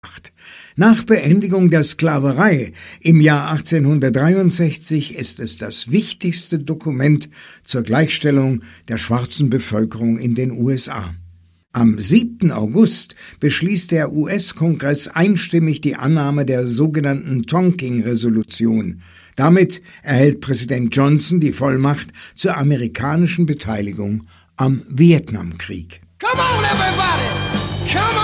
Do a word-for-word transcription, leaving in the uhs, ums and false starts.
Nach Beendigung der Sklaverei im Jahr achtzehnhundertdreiundsechzig ist es das wichtigste Dokument zur Gleichstellung der schwarzen Bevölkerung in den U S A. Am siebten August beschließt der U S-Kongress einstimmig die Annahme der sogenannten Tonkin-Resolution. Damit erhält Präsident Johnson die Vollmacht zur amerikanischen Beteiligung am Vietnamkrieg. Come on, everybody! Come on!